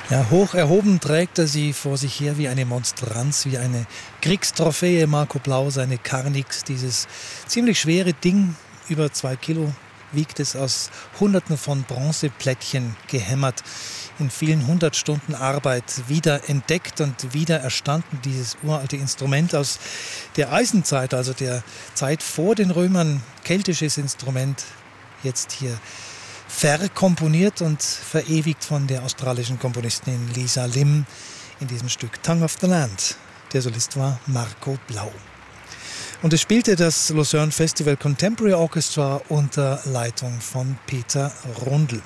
Ja, hoch erhoben trägt er sie vor sich her wie eine Monstranz, wie eine Kriegstrophäe. Marco Blau, seine Carnix, dieses ziemlich schwere Ding, über 2 Kilo wiegt es, aus Hunderten von Bronzeplättchen gehämmert, in vielen 100 Stunden Arbeit wieder entdeckt und wieder erstanden, dieses uralte Instrument aus der Eisenzeit, also der Zeit vor den Römern, keltisches Instrument, jetzt hier verkomponiert und verewigt von der australischen Komponistin Lisa Lim in diesem Stück Tongue of the Land. Der Solist war Marco Blau. Und es spielte das Lucerne Festival Contemporary Orchestra unter Leitung von Peter Rundl.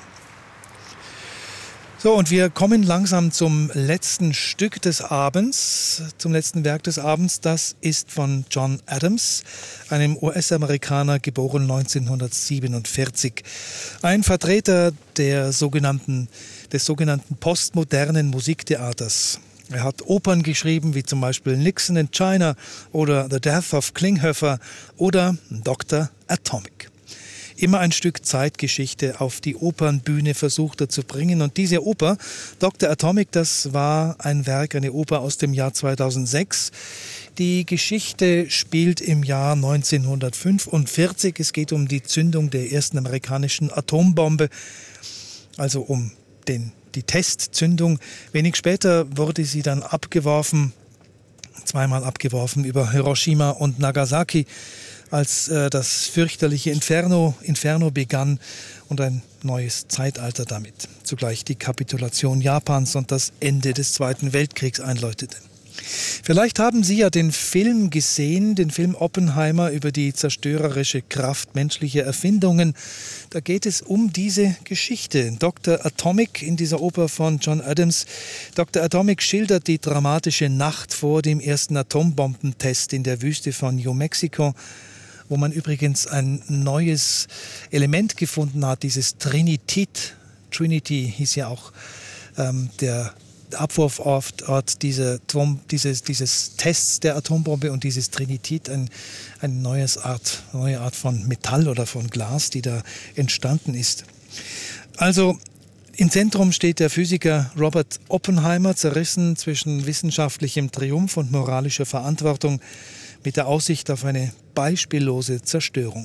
So, und wir kommen langsam zum letzten Stück des Abends, zum letzten Werk des Abends. Das ist von John Adams, einem US-Amerikaner, geboren 1947. Ein Vertreter des sogenannten postmodernen Musiktheaters. Er hat Opern geschrieben, wie zum Beispiel Nixon in China oder The Death of Klinghoffer oder Dr. Atomic. Immer ein Stück Zeitgeschichte auf die Opernbühne versucht er zu bringen. Und diese Oper, Dr. Atomic, das war ein Werk, eine Oper aus dem Jahr 2006. Die Geschichte spielt im Jahr 1945. Es geht um die Zündung der ersten amerikanischen Atombombe, also um die Testzündung. Wenig später wurde sie dann abgeworfen, zweimal abgeworfen über Hiroshima und Nagasaki, als das fürchterliche Inferno begann und ein neues Zeitalter damit. Zugleich die Kapitulation Japans und das Ende des Zweiten Weltkriegs einläutete. Vielleicht haben Sie ja den Film gesehen, den Film Oppenheimer über die zerstörerische Kraft menschlicher Erfindungen. Da geht es um diese Geschichte. Dr. Atomic in dieser Oper von John Adams. Dr. Atomic schildert die dramatische Nacht vor dem ersten Atombombentest in der Wüste von New Mexico, wo man übrigens ein neues Element gefunden hat, dieses Trinitit. Trinity hieß ja auch der Abwurfort dieses Tests der Atombombe, und dieses Trinitit, eine neue Art von Metall oder von Glas, die da entstanden ist. Also im Zentrum steht der Physiker Robert Oppenheimer, zerrissen zwischen wissenschaftlichem Triumph und moralischer Verantwortung, mit der Aussicht auf eine beispiellose Zerstörung.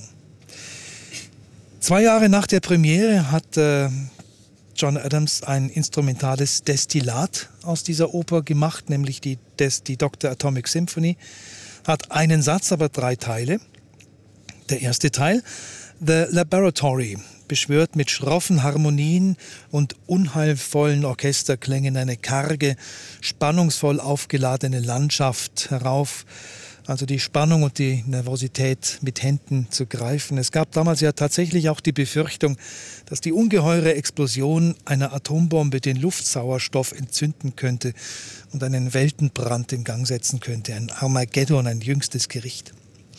2 Jahre nach der Premiere hat John Adams ein instrumentales Destillat aus dieser Oper gemacht, nämlich die Dr. Atomic Symphony. Hat einen Satz, aber 3 Teile. Der erste Teil, The Laboratory, beschwört mit schroffen Harmonien und unheilvollen Orchesterklängen eine karge, spannungsvoll aufgeladene Landschaft herauf. Also die Spannung und die Nervosität mit Händen zu greifen. Es gab damals ja tatsächlich auch die Befürchtung, dass die ungeheure Explosion einer Atombombe den Luftsauerstoff entzünden könnte und einen Weltenbrand in Gang setzen könnte. Ein Armageddon, ein jüngstes Gericht.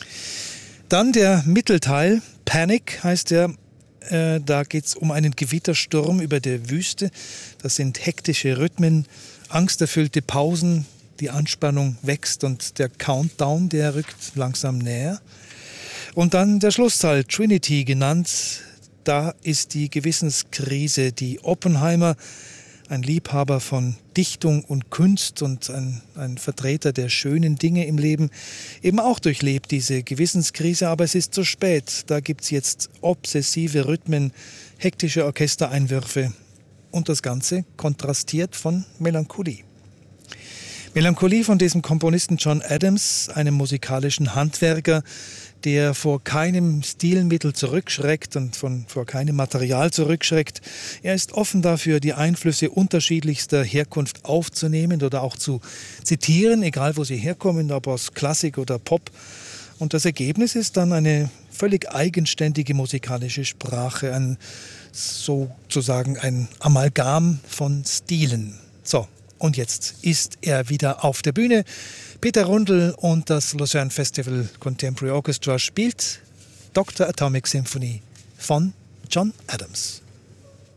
Dann der Mittelteil, Panic heißt der. Da geht es um einen Gewittersturm über der Wüste. Das sind hektische Rhythmen, angsterfüllte Pausen. Die Anspannung wächst und der Countdown, der rückt langsam näher. Und dann der Schlussteil, Trinity genannt. Da ist die Gewissenskrise, die Oppenheimer, ein Liebhaber von Dichtung und Kunst und ein Vertreter der schönen Dinge im Leben, eben auch durchlebt, diese Gewissenskrise. Aber es ist zu spät. Da gibt es jetzt obsessive Rhythmen, hektische Orchestereinwürfe und das Ganze kontrastiert von Melancholie. Melancholie von diesem Komponisten John Adams, einem musikalischen Handwerker, der vor keinem Stilmittel zurückschreckt und vor keinem Material zurückschreckt. Er ist offen dafür, die Einflüsse unterschiedlichster Herkunft aufzunehmen oder auch zu zitieren, egal wo sie herkommen, ob aus Klassik oder Pop. Und das Ergebnis ist dann eine völlig eigenständige musikalische Sprache, sozusagen ein Amalgam von Stilen. So. Und jetzt ist er wieder auf der Bühne. Peter Rundl und das Lucerne Festival Contemporary Orchestra spielt Dr. Atomic Symphony von John Adams.